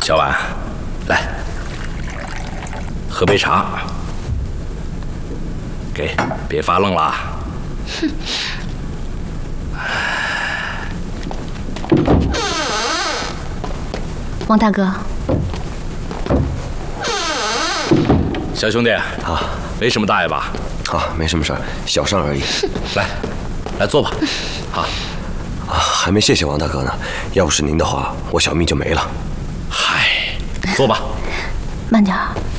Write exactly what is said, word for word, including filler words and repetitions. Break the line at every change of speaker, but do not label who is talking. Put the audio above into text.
小婉，来，喝杯茶。给，别发愣了。哼。
王大哥，
小兄弟
啊，
没什么大碍吧？
啊，没什么事儿，小伤而已。
来，来坐吧。啊，
啊，还没谢谢王大哥呢。要不是您的话，我小命就没了。
嗨，坐吧。
慢点儿。